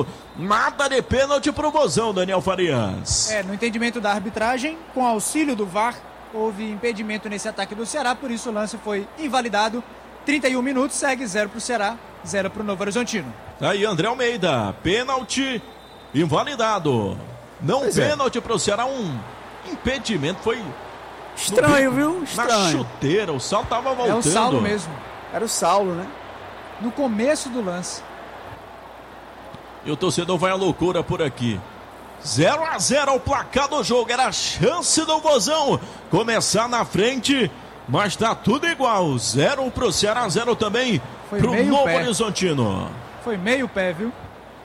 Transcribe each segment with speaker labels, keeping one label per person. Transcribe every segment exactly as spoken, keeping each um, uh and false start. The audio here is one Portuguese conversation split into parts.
Speaker 1: Antônio, nada de pênalti pro Vozão, Daniel Farias.
Speaker 2: É, no entendimento da arbitragem, com auxílio do V A R, houve impedimento nesse ataque do Ceará, por isso o lance foi invalidado. trinta e um minutos, segue zero pro Ceará, zero pro Novo Horizontino.
Speaker 1: Aí, André Almeida, pênalti invalidado. Não pois pênalti é. pro Ceará, um impedimento, foi...
Speaker 3: Estranho,
Speaker 1: no...
Speaker 3: viu? Estranho.
Speaker 1: Na chuteira, o Saulo tava voltando.
Speaker 2: É o Saulo mesmo.
Speaker 3: Era o Saulo, né?
Speaker 2: No começo do lance.
Speaker 1: E o torcedor vai à loucura por aqui. zero a zero o placar do jogo. Era a chance do Vozão começar na frente, mas tá tudo igual. Zero pro Ceará, zero também Foi pro Novo pé. Horizontino.
Speaker 2: Foi meio pé, viu?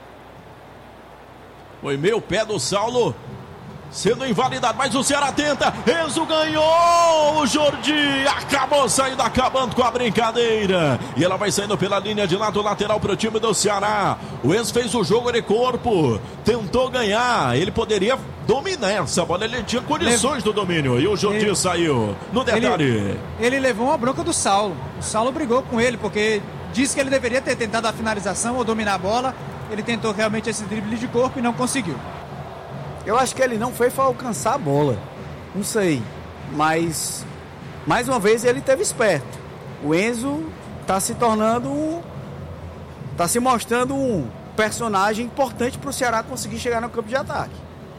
Speaker 1: Foi meio pé do Saulo sendo invalidado, mas o Ceará tenta. Enzo ganhou, o Jordi acabou saindo, acabando com a brincadeira, e ela vai saindo pela linha de lado lateral para o time do Ceará. O Enzo fez o jogo de corpo, tentou ganhar, ele poderia dominar essa bola, ele tinha condições Levo... do domínio, e o Jordi ele... saiu no detalhe.
Speaker 2: Ele... ele levou uma bronca do Saulo, o Saulo brigou com ele, porque disse que ele deveria ter tentado a finalização ou dominar a bola. Ele tentou realmente esse drible de corpo e não conseguiu.
Speaker 3: Eu acho que ele não foi para alcançar a bola. Não sei. Mas, mais uma vez, ele esteve esperto. O Enzo está se tornando um... Está se mostrando um personagem importante para o Ceará conseguir chegar no campo de ataque.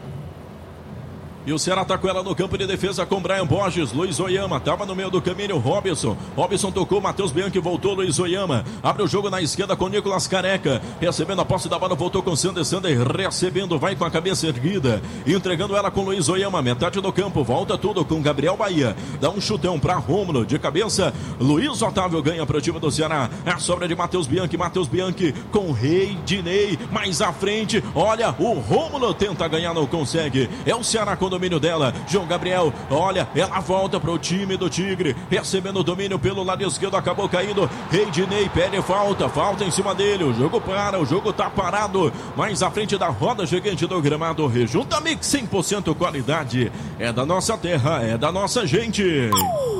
Speaker 1: E o Ceará tá com ela no campo de defesa com Brian Borges. Luiz Oyama tava no meio do caminho. Robson. Robson tocou. Matheus Bianchi voltou. Luiz Oyama abre o jogo na esquerda com Nicolas Careca. Recebendo a posse da bola. Voltou com Sander. Sander recebendo. Vai com a cabeça erguida. Entregando ela com Luiz Oyama. Metade do campo. Volta tudo com Gabriel Bahia. Dá um chutão pra Rômulo. De cabeça. Luiz Otávio ganha pro time do Ceará. A sobra de Matheus Bianchi. Matheus Bianchi com Rei Dinei. Mais à frente. Olha, o Rômulo tenta ganhar. Não consegue. É o Ceará com domínio dela, João Gabriel, olha, ela volta para o time do Tigre, recebendo o domínio pelo lado esquerdo, acabou caindo, Reidinei pede falta, falta em cima dele, o jogo para, o jogo tá parado, mais à frente da roda gigante do gramado, Rejunta Mix cem por cento qualidade, é da nossa terra, é da nossa gente.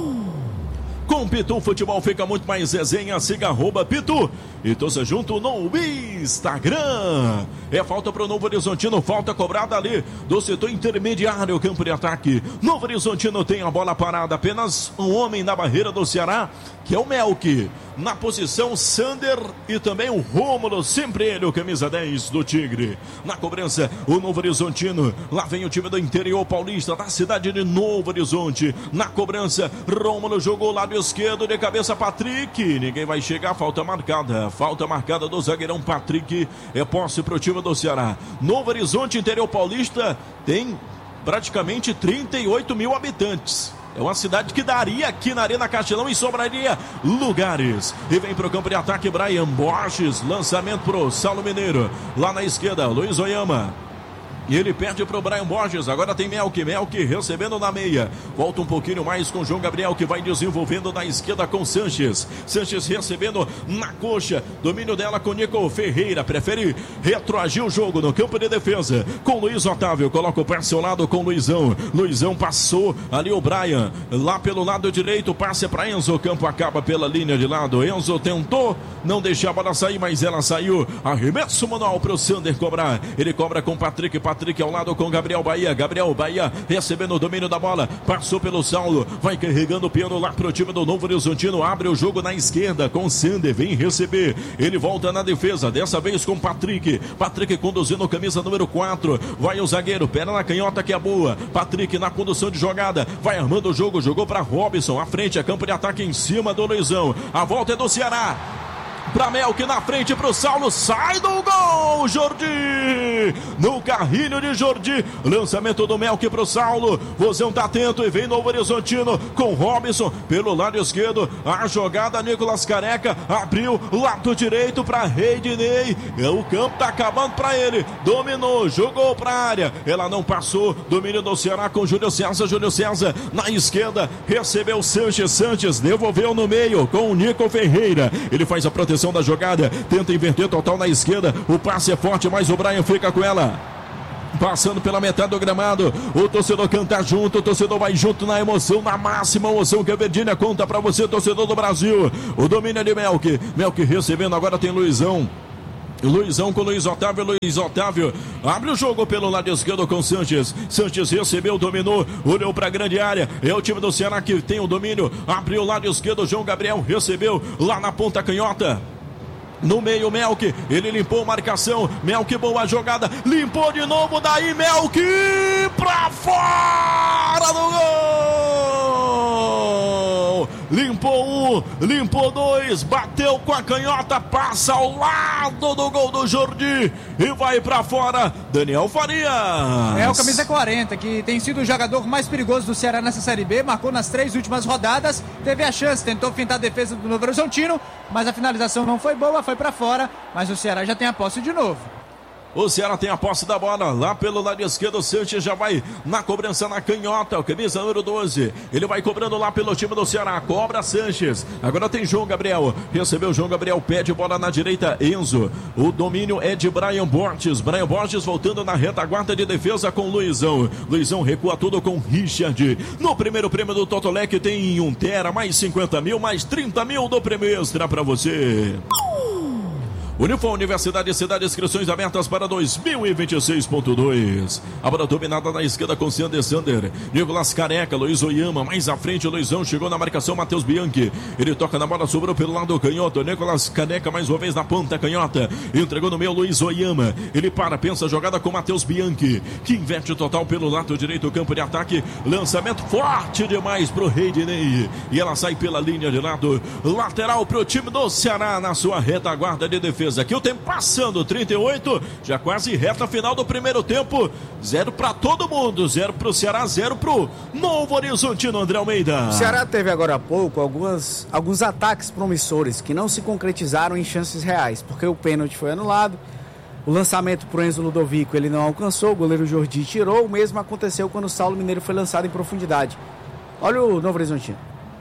Speaker 1: Com Pitu Futebol fica muito mais resenha, siga arroba Pitu e torça junto no Instagram. É falta para o Novo Horizontino, falta cobrada ali do setor intermediário, campo de ataque. Novo Horizontino tem a bola parada, apenas um homem na barreira do Ceará, que é o Melk. Na posição, Sander e também o Rômulo, sempre ele, o camisa dez do Tigre. Na cobrança, o Novo Horizontino. Lá vem o time do interior paulista, da cidade de Novo Horizonte. Na cobrança, Rômulo jogou lado esquerdo, de cabeça Patrick. Ninguém vai chegar, falta marcada. Falta marcada do zagueirão Patrick. É posse para o time do Ceará. Novo Horizonte, interior paulista, tem praticamente trinta e oito mil habitantes. É uma cidade que daria aqui na Arena Castelão e sobraria lugares. E vem para o campo de ataque Brian Borges. Lançamento para o Saulo Mineiro. Lá na esquerda, Luiz Oyama. E ele perde para o Brian Borges. Agora tem Melk. Melk recebendo na meia. Volta um pouquinho mais com João Gabriel, que vai desenvolvendo na esquerda com Sanches. Sanches recebendo na coxa. Domínio dela com Nico Ferreira. Prefere retroagir o jogo no campo de defesa. Com Luiz Otávio. Coloca o passe ao lado com Luizão. Luizão passou ali o Brian. Lá pelo lado direito. Passe para Enzo. O campo acaba pela linha de lado. Enzo tentou não deixar a bola sair, mas ela saiu. Arremesso manual para o Sander cobrar. Ele cobra com Patrick. Patrick Patrick ao lado com Gabriel Bahia. Gabriel Bahia recebendo o domínio da bola. Passou pelo Saulo. Vai carregando o piano lá pro time do Novo Horizontino. Abre o jogo na esquerda com o Sander. Vem receber. Ele volta na defesa. Dessa vez com Patrick. Patrick conduzindo camisa número quatro. Vai o zagueiro. Pera na canhota que é boa. Patrick na condução de jogada. Vai armando o jogo. Jogou para Robson. À frente é campo de ataque em cima do Luizão. A volta é do Ceará. Pra Melk na frente pro Saulo, sai do gol, Jordi, no carrinho de Jordi, lançamento do Melk pro Saulo, Vozão tá atento e vem Novo Horizontino com Robson pelo lado esquerdo, a jogada Nicolas Careca, abriu lado direito pra Reidinei, o campo tá acabando pra ele, dominou, jogou pra área, ela não passou, domínio do Ceará com Júlio César, Júlio César na esquerda, recebeu Sanches, Sanches devolveu no meio com o Nico Ferreira, ele faz a proteção da jogada, tenta inverter total na esquerda, o passe é forte, mas o Brian fica com ela. Passando pela metade do gramado, o torcedor canta junto, o torcedor vai junto na emoção, na máxima emoção que a Verdinha conta pra você, torcedor do Brasil. O domínio é de Melk, Melk recebendo, agora tem Luizão. Luizão com Luiz Otávio, Luiz Otávio abre o jogo pelo lado esquerdo com Sanches. Sanches recebeu, dominou, olhou para a grande área. É o time do Ceará que tem o domínio. Abriu o lado esquerdo, João Gabriel recebeu lá na ponta canhota. No meio, Melk, ele limpou marcação. Melk, boa jogada, limpou de novo. Daí, Melk pra fora do gol. Limpou um, limpou dois, bateu com a canhota, passa ao lado do gol do Jordi e vai pra fora. Daniel Farias.
Speaker 2: É o camisa quarenta, que tem sido o jogador mais perigoso do Ceará nessa Série B. Marcou nas três últimas rodadas, teve a chance, tentou fintar a defesa do Novo Horizontino, mas a finalização não foi boa, foi pra fora. Mas o Ceará já tem a posse de novo.
Speaker 1: O Ceará tem a posse da bola lá pelo lado esquerdo. O Sanches já vai na cobrança na canhota. O camisa número doze. Ele vai cobrando lá pelo time do Ceará. Cobra Sanches. Agora tem João Gabriel. Recebeu João Gabriel. Pede bola na direita. Enzo. O domínio é de Brian Borges. Brian Borges voltando na retaguarda de defesa com Luizão. Luizão recua tudo com Richard. No primeiro prêmio do Totolec tem um tera, mais cinquenta mil, mais trinta mil do prêmio extra pra você. Unifor Universidade Cidade, inscrições abertas para dois mil e vinte e seis ponto dois. A bola dominada na esquerda com Sander Sander. Nicolas Careca, Luiz Oyama, mais à frente o Luizão, chegou na marcação, Matheus Bianchi. Ele toca na bola, sobrou pelo lado canhoto. Nicolas Careca mais uma vez na ponta canhota. Entregou no meio Luiz Oyama. Ele para, pensa a jogada com Matheus Bianchi, que inverte total pelo lado direito, campo de ataque. Lançamento forte demais pro Reidney. E ela sai pela linha de lado. Lateral pro time do Ceará na sua retaguarda de defesa. Aqui o tempo passando, trinta e oito, já quase reta final do primeiro tempo. Zero para todo mundo, zero pro Ceará, zero pro Novo Horizontino. André Almeida.
Speaker 3: O Ceará teve agora há pouco algumas, alguns ataques promissores que não se concretizaram em chances reais, porque o pênalti foi anulado, o lançamento pro Enzo Ludovico ele não alcançou, o goleiro Jordi tirou, o mesmo aconteceu quando o Saulo Mineiro foi lançado em profundidade. Olha o Novo Horizontino.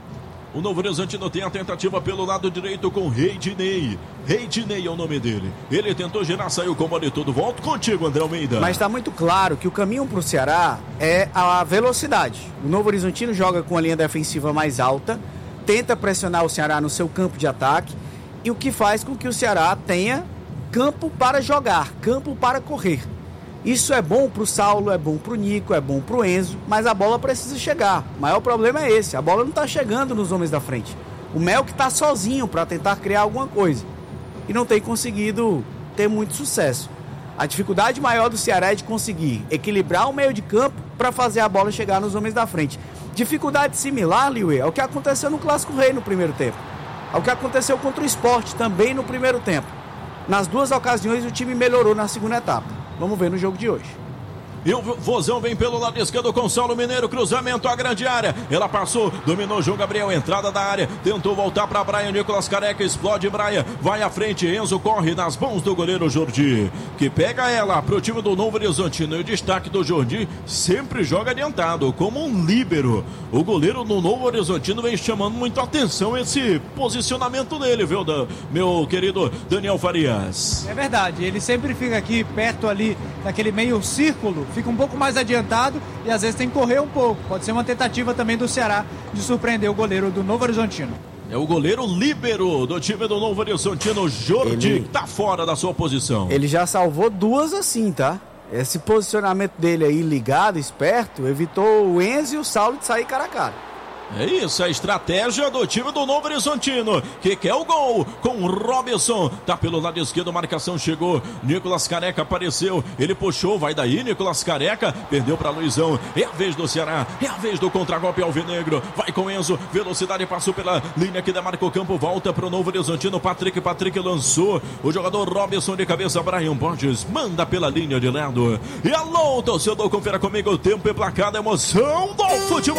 Speaker 1: O Novo Horizontino tem a tentativa pelo lado direito com Reidney. Reidney é o nome dele. Ele tentou girar, saiu com o bola e tudo. Volto contigo, André Almeida.
Speaker 3: Mas está muito claro que o caminho para o Ceará é a velocidade. O Novo Horizontino joga com a linha defensiva mais alta, tenta pressionar o Ceará no seu campo de ataque, e o que faz com que o Ceará tenha campo para jogar, campo para correr. Isso é bom pro Saulo, é bom pro Nico, é bom pro Enzo, mas a bola precisa chegar. O maior problema é esse, a bola não tá chegando nos homens da frente. O Melk tá sozinho para tentar criar alguma coisa e não tem conseguido ter muito sucesso. A dificuldade maior do Ceará é de conseguir equilibrar o meio de campo para fazer a bola chegar nos homens da frente. Dificuldade similar, Liuê, ao que aconteceu no Clássico Rei no primeiro tempo, ao que aconteceu contra o Sport também no primeiro tempo. Nas duas ocasiões o time melhorou na segunda etapa. Vamos ver no jogo de hoje.
Speaker 1: E o Vozão vem pelo lado esquerdo com Saulo Mineiro, cruzamento à grande área. Ela passou, dominou João Gabriel, entrada da área, tentou voltar para Brian, Nicolas Careca, explode Brian, vai à frente, Enzo corre nas mãos do goleiro Jordi, que pega ela pro time do Novo Horizontino. E o destaque do Jordi sempre joga adiantado, como um líbero. O goleiro do Novo Horizontino vem chamando muito atenção esse posicionamento dele, viu, meu querido Daniel Farias?
Speaker 2: É verdade, ele sempre fica aqui perto ali daquele meio círculo, fica um pouco mais adiantado e às vezes tem que correr um pouco. Pode ser uma tentativa também do Ceará de surpreender o goleiro do Novo Horizontino.
Speaker 1: É o goleiro líbero do time do Novo Horizontino, Jordi,
Speaker 3: ele...
Speaker 1: que tá fora da sua posição.
Speaker 3: Ele já salvou duas assim, tá? Esse posicionamento dele aí ligado, esperto, evitou o Enzo e o Saulo de sair cara a cara.
Speaker 1: É isso, a estratégia do time do Novo Horizontino, que quer o gol com o Robinson, tá pelo lado esquerdo, marcação chegou, Nicolas Careca apareceu, ele puxou, vai daí, Nicolas Careca, perdeu para Luizão, é a vez do Ceará, é a vez do contragolpe alvinegro, vai com Enzo, velocidade, passou pela linha que demarca o campo, volta pro Novo Horizontino, Patrick, Patrick lançou, o jogador Robinson de cabeça, Brian Borges, manda pela linha de lado, e alô, torcedor, confira comigo o tempo e placar da emoção do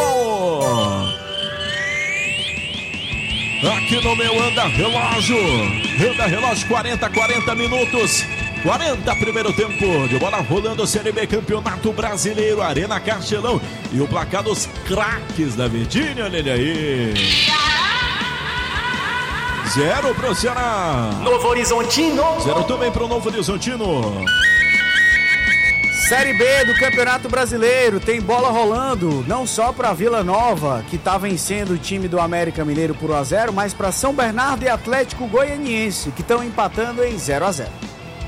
Speaker 1: futebol. Aqui no meu anda relógio, anda relógio, quarenta, quarenta minutos, quarenta primeiro tempo de bola rolando, Série B, Campeonato Brasileiro, Arena Castelão, e o placar dos craques da Virgínia, olha ele aí. Zero pro Ceará.
Speaker 4: Novo Horizontino.
Speaker 1: Zero também pro Novo Horizontino.
Speaker 3: Série B do Campeonato Brasileiro, tem bola rolando, não só para Vila Nova, que está vencendo o time do América Mineiro por um a zero, mas para São Bernardo e Atlético Goianiense, que estão empatando em zero a zero.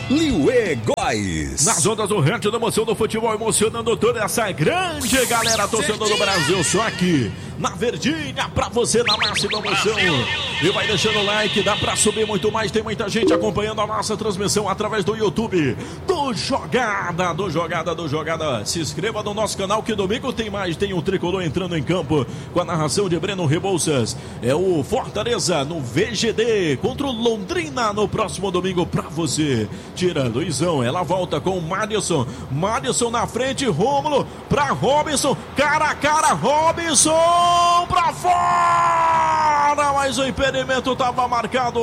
Speaker 4: Liuê Góes.
Speaker 1: Nas ondas do rádio da emoção do futebol, emocionando toda essa grande galera torcedor do Brasil, só aqui na Verdinha, pra você na máxima emoção. E vai deixando o like, dá pra subir muito mais, tem muita gente acompanhando a nossa transmissão através do YouTube, do Jogada, do Jogada, do Jogada. Se inscreva no nosso canal que domingo tem mais, tem um tricolor entrando em campo com a narração de Breno Rebouças. É o Fortaleza no V G D contra o Londrina no próximo domingo pra você. Tira Luizão, ela volta com o Madison, Madison na frente, Rômulo pra Robinson, cara a cara, Robinson pra fora, mas o impedimento tava marcado.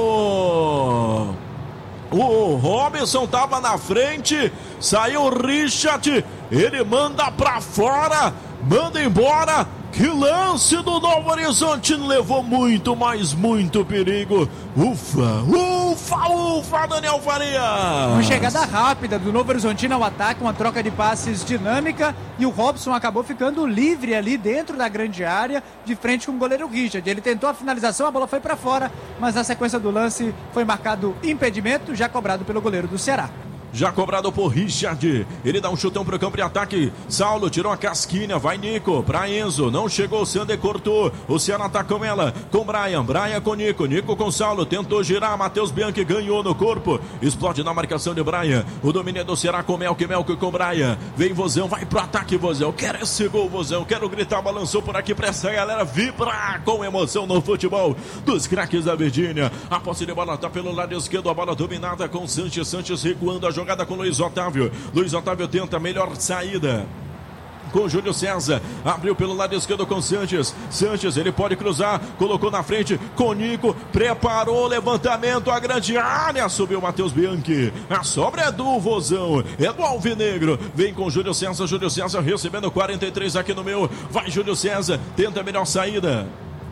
Speaker 1: O Robinson tava na frente, saiu o Richard, ele manda pra fora, manda embora. Que lance do Novo Horizontino, levou muito, mas muito perigo. Ufa, ufa, ufa, Daniel Faria.
Speaker 2: Uma chegada rápida do Novo Horizontino ao ataque, uma troca de passes dinâmica e o Robson acabou ficando livre ali dentro da grande área, de frente com o goleiro Richard. Ele tentou a finalização, a bola foi para fora, mas na sequência do lance foi marcado impedimento, já cobrado pelo goleiro do Ceará.
Speaker 1: Já cobrado por Richard, ele dá um chutão pro campo de ataque, Saulo tirou a casquinha, vai Nico, pra Enzo, não chegou, o Sander cortou, o Ceará tá com ela, com Brian, Brian com Nico, Nico com Saulo, tentou girar, Matheus Bianchi ganhou no corpo, explode na marcação de Brian, o domínio é do Ceará com Melk, Melk com Brian, vem Vozão, vai pro ataque Vozão, quero esse gol Vozão, quero gritar, balançou por aqui pra essa galera vibrar com emoção no futebol dos craques da Virgínia, a posse de bola tá pelo lado esquerdo, a bola dominada com Sanches, Sanches recuando a jogada. Jogada com Luiz Otávio, Luiz Otávio tenta a melhor saída com Júlio César, abriu pelo lado esquerdo com Sanches, Sanches ele pode cruzar, colocou na frente com Nico, preparou o levantamento, a grande área, subiu o Matheus Bianchi, a sobra é do Vozão, é do Alvinegro, vem com Júlio César, Júlio César recebendo quarenta e três aqui no meu, vai Júlio César, tenta a melhor saída.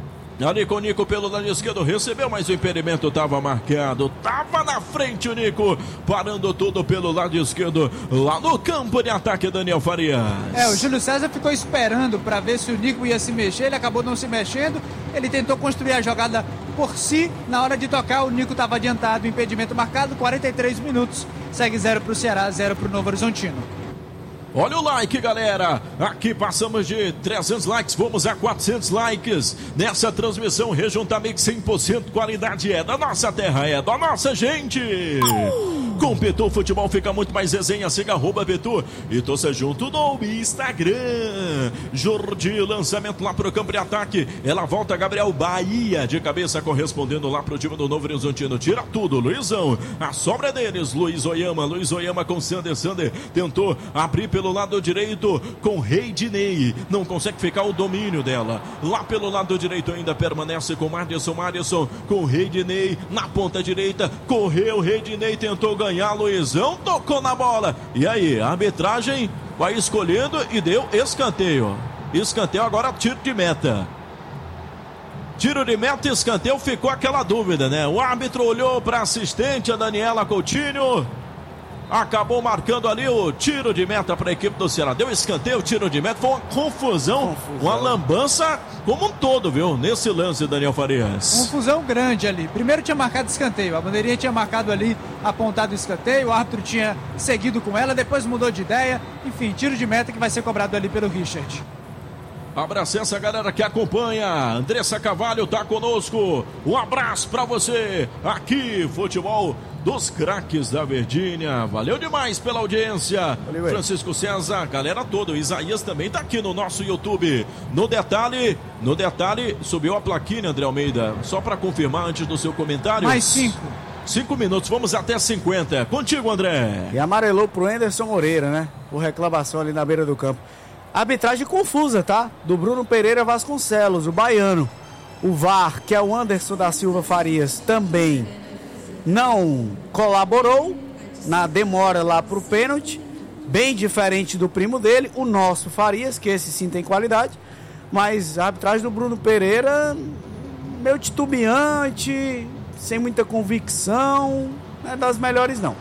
Speaker 1: Ali com o Nico pelo lado esquerdo, recebeu, mas o impedimento estava marcado, estava na frente o Nico, parando tudo pelo lado esquerdo, lá no campo de ataque, Daniel Farias.
Speaker 2: É, o Júlio César ficou esperando para ver se o Nico ia se mexer, ele acabou não se mexendo, ele tentou construir a jogada por si, na hora de tocar o Nico estava adiantado, impedimento marcado, quarenta e três minutos, segue zero para o Ceará, zero para o Novo Horizontino.
Speaker 1: Olha o like, galera, aqui passamos de trezentos likes, vamos a quatrocentos likes nessa transmissão Rejuntamento cem por cento qualidade, é da nossa terra, é da nossa gente. Com Pitu Futebol fica muito mais resenha, siga arroba Pitu e torça junto no Instagram. Jordi, lançamento lá pro campo de ataque, ela volta, Gabriel Bahia de cabeça correspondendo lá pro time do Novo Horizontino, tira tudo, Luizão, a sobra deles, Luiz Oyama, Luiz Oyama com Sander, Sander tentou abrir pelo lado direito com Reidinei, não consegue ficar o domínio dela, lá pelo lado direito ainda permanece com Madison, Madison com Reidinei, na ponta direita, correu Reidinei, tentou ganhar, Luizão tocou na bola, e aí, a arbitragem vai escolhendo e deu escanteio, escanteio agora tiro de meta, tiro de meta, escanteio, ficou aquela dúvida, né, o árbitro olhou para a assistente, a Daniela Coutinho, acabou marcando ali o tiro de meta para a equipe do Ceará. Deu escanteio, tiro de meta. Foi uma confusão, confusão, uma lambança como um todo, viu? Nesse lance, Daniel Farias.
Speaker 2: Confusão grande ali. Primeiro tinha marcado escanteio. A bandeirinha tinha marcado ali, apontado o escanteio. O árbitro tinha seguido com ela, depois mudou de ideia. Enfim, tiro de meta que vai ser cobrado ali pelo Richard.
Speaker 1: Abraço essa galera que acompanha. Andressa Cavalho tá conosco. Um abraço para você. Aqui, futebol dos craques da Verdinha. Valeu demais pela audiência. Valeu, Francisco César, galera toda. O Isaías também tá aqui no nosso YouTube. No detalhe, no detalhe, subiu a plaquinha, André Almeida. Só para confirmar antes do seu comentário.
Speaker 2: Mais cinco.
Speaker 1: Cinco minutos, vamos até cinquenta. Contigo, André.
Speaker 3: E amarelou pro Anderson Moreira, né? Por reclamação ali na beira do campo. Arbitragem confusa, tá? Do Bruno Pereira Vasconcelos, o baiano. O V A R, que é o Anderson da Silva Farias, também não colaborou na demora lá pro pênalti. Bem diferente do primo dele, o nosso Farias, que esse sim tem qualidade. Mas a arbitragem do Bruno Pereira, meio titubeante, sem muita convicção, não é das melhores não.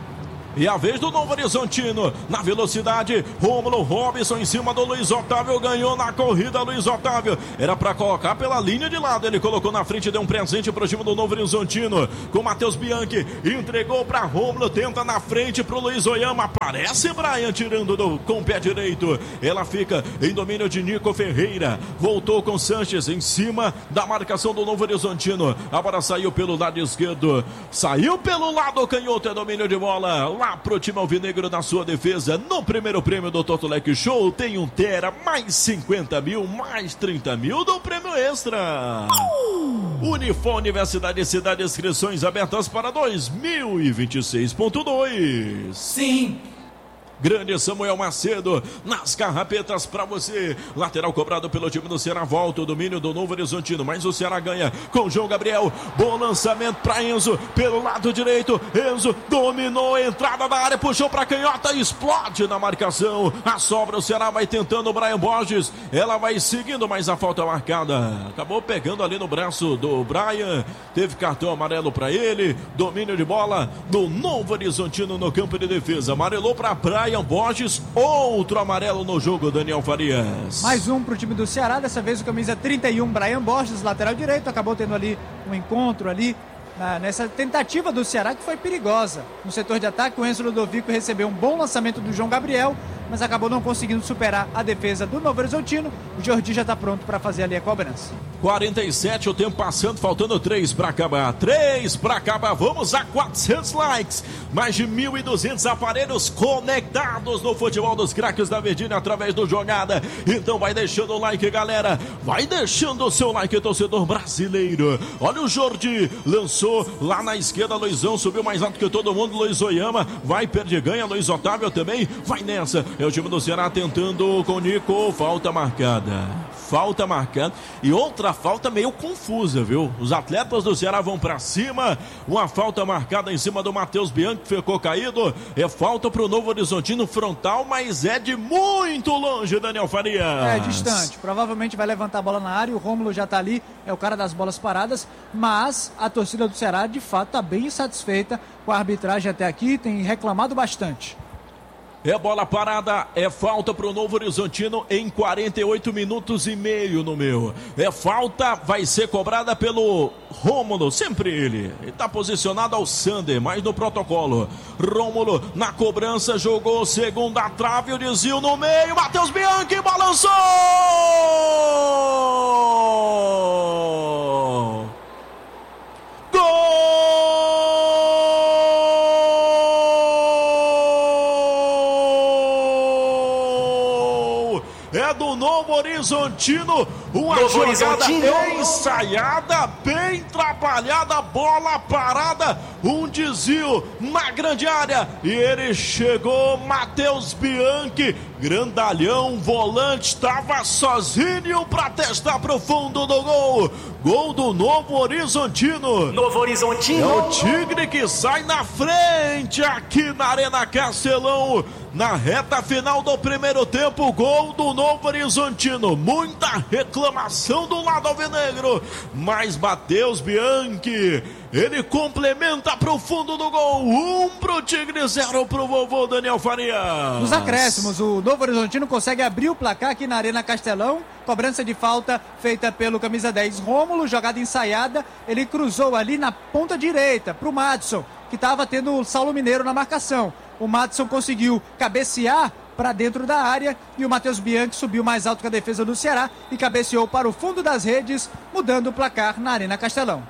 Speaker 1: E a vez do Novo Horizontino, na velocidade, Rômulo Robson em cima do Luiz Otávio, ganhou na corrida, Luiz Otávio, era para colocar pela linha de lado, ele colocou na frente, deu um presente pro time do Novo Horizontino, com Matheus Bianchi, entregou para Rômulo, tenta na frente pro Luiz Oyama, aparece Brian tirando do, com o pé direito, ela fica em domínio de Nico Ferreira, voltou com Sanches em cima da marcação do Novo Horizontino, agora saiu pelo lado esquerdo, saiu pelo lado canhoto, é domínio de bola, lá pro time alvinegro na sua defesa. No primeiro prêmio do Totolec Show tem um Tera, mais cinquenta mil, mais trinta mil do prêmio extra. Uh! Unifó Universidade Cidade, inscrições abertas para dois mil e vinte e seis ponto dois.
Speaker 2: Sim.
Speaker 1: Grande Samuel Macedo nas carrapetas para você. Lateral cobrado pelo time do Ceará. Volta o domínio do Novo Horizontino. Mas o Ceará ganha com João Gabriel. Bom lançamento para Enzo pelo lado direito. Enzo dominou a entrada da área. Puxou para canhota. Explode na marcação. A sobra. O Ceará vai tentando o Brian Borges. Ela vai seguindo, mas a falta marcada. Acabou pegando ali no braço do Brian. Teve cartão amarelo para ele. Domínio de bola do Novo Horizontino no campo de defesa. Amarelou para Brian Borges, outro amarelo no jogo, Daniel Farias.
Speaker 2: Mais um pro time do Ceará, dessa vez o camisa trinta e um, Brian Borges, lateral direito, acabou tendo ali um encontro ali, na, nessa tentativa do Ceará que foi perigosa. No setor de ataque, o Enzo Ludovico recebeu um bom lançamento do João Gabriel, mas acabou não conseguindo superar a defesa do Novo Horizontino. O Jordi já está pronto para fazer ali a cobrança.
Speaker 1: quarenta e sete, o tempo passando, faltando três para acabar. três para acabar, vamos a quatrocentos likes. Mais de mil e duzentos aparelhos conectados no futebol dos craques da Verdinha através do Jogada. Então vai deixando o like, galera. Vai deixando o seu like, torcedor brasileiro. Olha o Jordi, lançou lá na esquerda, Luizão subiu mais alto que todo mundo. Luiz Oyama vai, perde, ganha. Luiz Otávio também vai nessa. É o time do Ceará tentando com o Nico. Falta marcada. Falta marcada. E outra falta meio confusa, viu? Os atletas do Ceará vão pra cima. Uma falta marcada em cima do Matheus Bianchi, que ficou caído. É falta pro Novo Horizontino frontal, mas é de muito longe, Daniel Farias.
Speaker 2: É, distante. Provavelmente vai levantar a bola na área. O Rômulo já tá ali, é o cara das bolas paradas. Mas a torcida do Ceará, de fato, tá bem insatisfeita com a arbitragem até aqui. Tem reclamado bastante.
Speaker 1: É bola parada, é falta pro Novo Horizontino em quarenta e oito minutos e meio no meu. É falta, vai ser cobrada pelo Rômulo, sempre ele. Ele tá posicionado ao Sander, mas no protocolo. Rômulo na cobrança, jogou segunda trave, o desvio no meio. Matheus Bianchi balançou! Gol! É do Novo Horizontino, uma Novo jogada Horizontino. Ensaiada, bem trabalhada, bola parada, um desvio na grande área, e ele chegou, Matheus Bianchi, grandalhão, volante, estava sozinho para testar pro fundo do gol, gol do Novo Horizontino.
Speaker 5: Novo Horizontino.
Speaker 1: É o Tigre que sai na frente aqui na Arena Castelão, na reta final do primeiro tempo, gol do Novo Horizontino. Muita reclamação do lado alvinegro, mas Matheus Bianchi, ele complementa pro fundo do gol. Um pro Tigre, zero pro vovô Daniel Farias.
Speaker 2: Nos acréscimos, o Novo Horizontino consegue abrir o placar aqui na Arena Castelão. Cobrança de falta feita pelo camisa dez Rômulo, jogada ensaiada. Ele cruzou ali na ponta direita pro Madison, que estava tendo o Saulo Mineiro na marcação. O Madison conseguiu cabecear para dentro da área e o Matheus Bianchi subiu mais alto que a defesa do Ceará e cabeceou para o fundo das redes, mudando o placar na Arena Castelão.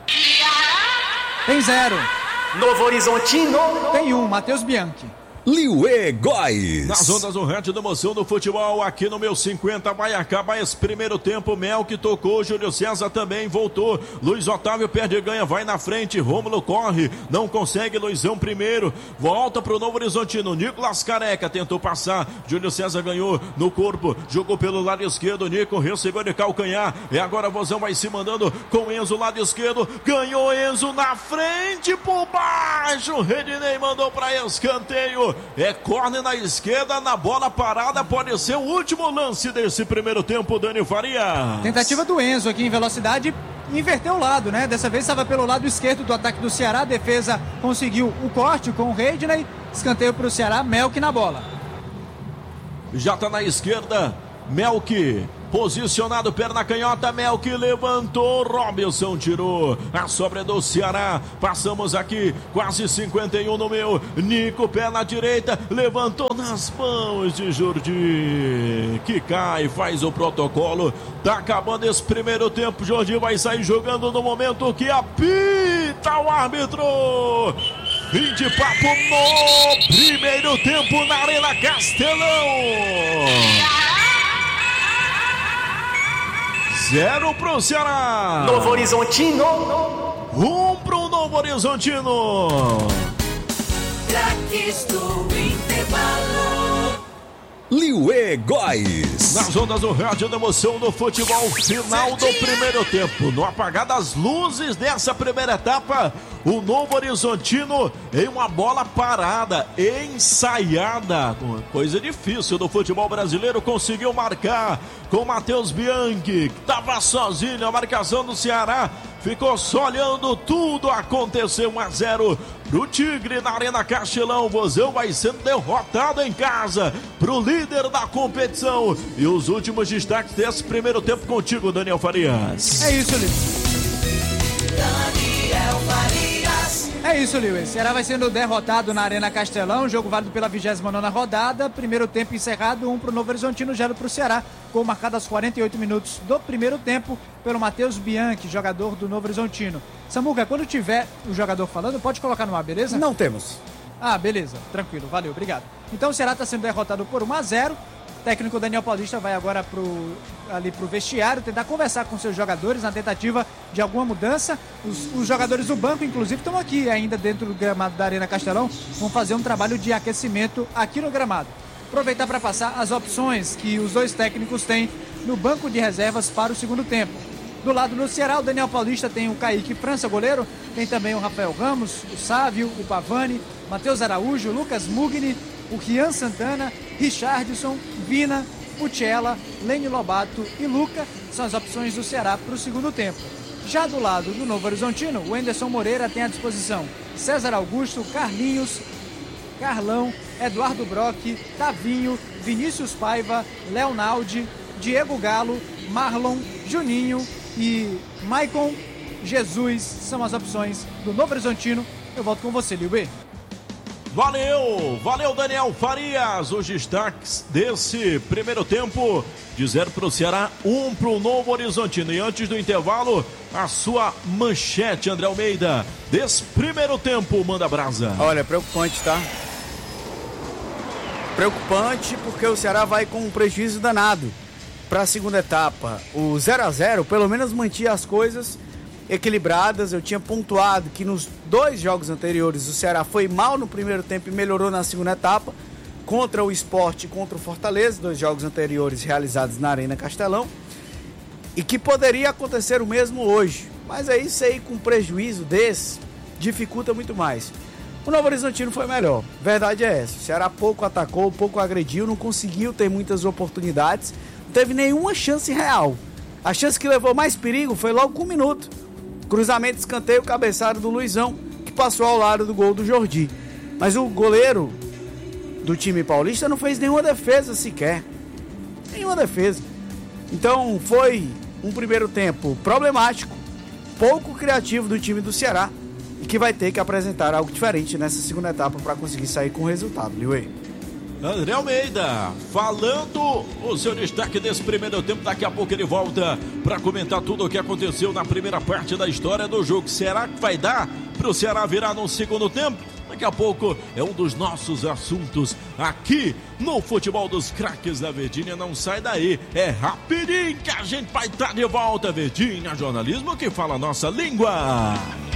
Speaker 2: Tem zero.
Speaker 5: Novo Horizontino.
Speaker 2: Tem um, Matheus Bianchi.
Speaker 4: Liuê Góes.
Speaker 1: Nas ondas do rádio da emoção do futebol, aqui no meu cinquenta, vai acabar esse primeiro tempo. Mel que tocou, Júlio César também voltou. Luiz Otávio perde e ganha, vai na frente. Rômulo corre, não consegue. Luizão primeiro, volta pro Novo Horizontino. Nicolas Careca tentou passar. Júlio César ganhou no corpo, jogou pelo lado esquerdo. Nico recebeu de calcanhar. E agora a Vozão vai se mandando com Enzo, lado esquerdo. Ganhou Enzo na frente, por baixo. Redinei mandou para escanteio. É córner na esquerda, na bola parada, pode ser o último lance desse primeiro tempo, Dani Farias.
Speaker 2: Tentativa do Enzo aqui em velocidade, inverteu o lado, né? Dessa vez estava pelo lado esquerdo do ataque do Ceará, a defesa conseguiu o corte com o Redney, Escanteio para o Ceará, Melk na bola.
Speaker 1: Já está na esquerda, Melk. Posicionado, perna canhota, Melk levantou, Robinson tirou, a sobra do Ceará, passamos aqui, quase cinquenta e um no meu, Nico, pé na direita, levantou nas mãos de Jordi, que cai, faz o protocolo, tá acabando esse primeiro tempo, Jordi vai sair jogando no momento que apita o árbitro. Fim de papo no primeiro tempo na Arena Castelão. Zero pro Ceará.
Speaker 5: Novo Horizontino.
Speaker 1: Um pro Novo Horizontino.
Speaker 6: Craques do intervalo.
Speaker 4: Liuê Góes.
Speaker 1: Nas ondas do rádio da emoção do futebol, final do primeiro tempo. No apagar das luzes dessa primeira etapa, o Novo Horizontino em uma bola parada, ensaiada. Coisa difícil do futebol brasileiro, conseguiu marcar com Matheus Bianchi, que estava sozinho, a marcação do Ceará ficou só olhando, tudo aconteceu. Um a zero pro Tigre na Arena Castelão. O Vozão vai sendo derrotado em casa pro líder da competição. E os últimos destaques desse primeiro tempo contigo, Daniel Farias.
Speaker 2: É isso, Liu.
Speaker 6: Daniel Farias.
Speaker 2: É isso, Liu. Ceará vai sendo derrotado na Arena Castelão. Jogo válido pela vigésima nona rodada. Primeiro tempo encerrado, um pro Novo Horizontino, zero pro Ceará. Gol marcado aos quarenta e oito minutos do primeiro tempo pelo Matheus Bianchi, jogador do Novo Horizontino. Samuca, quando tiver o jogador falando, pode colocar no ar, beleza?
Speaker 3: Não temos.
Speaker 2: Ah, beleza. Tranquilo. Valeu. Obrigado. Então o Ceará está sendo derrotado por um a zero. O técnico Daniel Paulista vai agora pro, ali pro vestiário tentar conversar com seus jogadores na tentativa de alguma mudança. Os, os jogadores do banco, inclusive, estão aqui ainda dentro do gramado da Arena Castelão. Vão fazer um trabalho de aquecimento aqui no gramado. Aproveitar para passar as opções que os dois técnicos têm no banco de reservas para o segundo tempo. Do lado do Ceará, o Daniel Paulista tem o Kaique França, goleiro. Tem também o Rafael Ramos, o Sávio, o Pavani, Matheus Araújo, Lucas Mugni, o Rian Santana, Richardson, Vina, Pucella, Lene Lobato e Luca são as opções do Ceará para o segundo tempo. Já do lado do Novo Horizontino, o Anderson Moreira tem à disposição César Augusto, Carlinhos, Carlão, Eduardo Brock, Tavinho, Vinícius Paiva, Leonaldi, Diego Galo, Marlon, Juninho e Maicon Jesus são as opções do Novo Horizontino. Eu volto com você, Liu B.
Speaker 1: Valeu, valeu Daniel Farias, os destaques desse primeiro tempo, de zero pro Ceará, um pro Novo Horizontino. E antes do intervalo, a sua manchete, André Almeida, desse primeiro tempo, manda brasa.
Speaker 3: Olha, preocupante, tá? Preocupante porque o Ceará vai com um prejuízo danado para a segunda etapa. O zero a zero pelo menos mantinha as coisas equilibradas. Eu tinha pontuado que nos dois jogos anteriores o Ceará foi mal no primeiro tempo e melhorou na segunda etapa, contra o Sport e contra o Fortaleza, dois jogos anteriores realizados na Arena Castelão, e que poderia acontecer o mesmo hoje. Mas aí sair com um prejuízo desse dificulta muito mais. O Novo Horizontino foi melhor, verdade é essa. O Ceará pouco atacou, pouco agrediu, não conseguiu ter muitas oportunidades, não teve nenhuma chance real. A chance que levou mais perigo foi logo com um minuto. Cruzamento, escanteio, cabeçada do Luizão, que passou ao lado do gol do Jordi. Mas o goleiro do time paulista não fez nenhuma defesa sequer. Nenhuma defesa. Então foi um primeiro tempo problemático, pouco criativo do time do Ceará, e que vai ter que apresentar algo diferente nessa segunda etapa para conseguir sair com o resultado, Liuê.
Speaker 1: André Almeida, falando o seu destaque desse primeiro tempo, daqui a pouco ele volta para comentar tudo o que aconteceu na primeira parte da história do jogo. Será que vai dar para o Ceará virar no segundo tempo? Daqui a pouco é um dos nossos assuntos aqui no Futebol dos Craques da Verdinha. Não sai daí, é rapidinho que a gente vai estar de volta. Verdinha, jornalismo que fala a nossa língua.